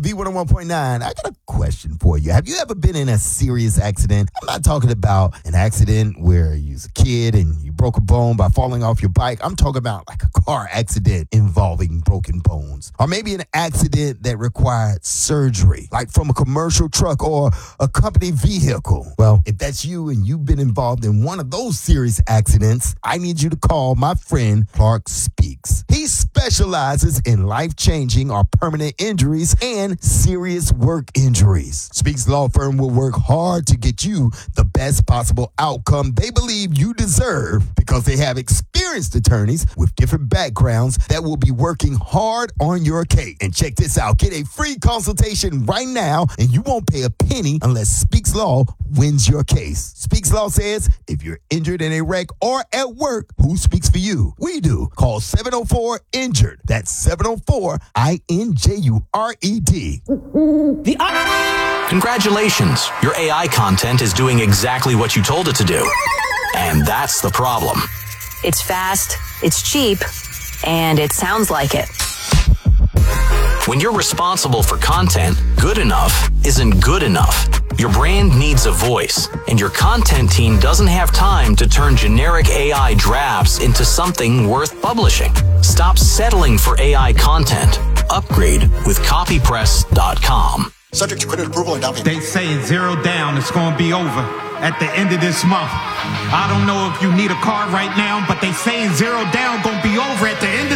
V101.9, I got a question for you. Have you ever been in a serious accident? I'm not talking about an accident where you was a kid and you broke a bone by falling off your bike. I'm talking about like a car accident involving broken bones. Or maybe an accident that required surgery, like from a commercial truck or a company vehicle. Well, if that's you and you've been involved in one of those serious accidents, I need you to call my friend Clark Speaks. He specializes in life-changing or permanent injuries and serious work injuries. Speaks Law Firm will work hard to get you the best possible outcome they believe you deserve because they have experienced attorneys with different backgrounds that will be working hard on your case. And check this out. Get a free consultation right now and you won't pay a penny unless Speaks Law wins your case. Speaks Law says if you're injured in a wreck or at work, who speaks for you? We do. Call 704-INJURED. That's 704-INJURED. Congratulations, your AI content is doing exactly what you told it to do. And that's the problem. It's fast, it's cheap, and it sounds like it. When you're responsible for content, good enough isn't good enough. Your brand needs a voice, and your content team doesn't have time to turn generic AI drafts into something worth publishing. Stop settling for AI content. Upgrade with copypress.com. Subject to credit approval and down payment. They saying zero down, it's gonna be over at the end of this month. I don't know if you need a car right now, but they saying zero down gonna be over at the end of